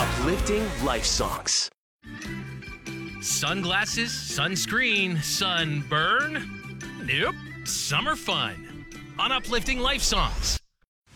Uplifting Life Songs. Sunglasses, sunscreen, sunburn? Nope. Summer fun on Uplifting Life Songs.